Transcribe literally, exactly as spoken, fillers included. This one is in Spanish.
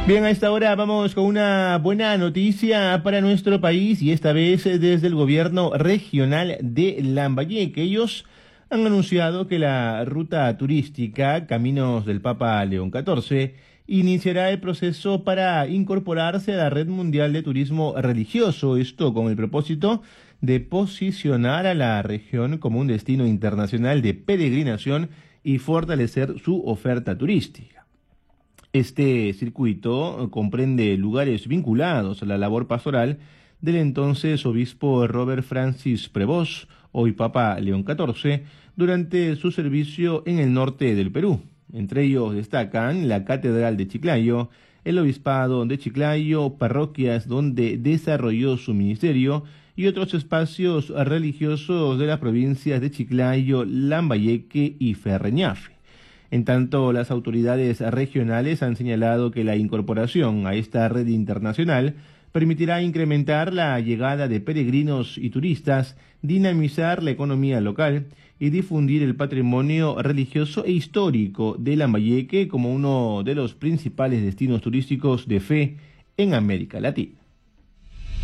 Bien, a esta hora vamos con una buena noticia para nuestro país y esta vez desde el gobierno regional de Lambayeque. Ellos han anunciado que la ruta turística Caminos del Papa León catorce iniciará el proceso para incorporarse a la Red Mundial de Turismo Religioso, esto con el propósito de posicionar a la región como un destino internacional de peregrinación y fortalecer su oferta turística. Este circuito comprende lugares vinculados a la labor pastoral del entonces obispo Robert Francis Prevost, hoy Papa León catorce, durante su servicio en el norte del Perú. Entre ellos destacan la Catedral de Chiclayo, el Obispado de Chiclayo, parroquias donde desarrolló su ministerio y otros espacios religiosos de las provincias de Chiclayo, Lambayeque y Ferreñafe. En tanto, las autoridades regionales han señalado que la incorporación a esta red internacional permitirá incrementar la llegada de peregrinos y turistas, dinamizar la economía local y difundir el patrimonio religioso e histórico de Lambayeque como uno de los principales destinos turísticos de fe en América Latina.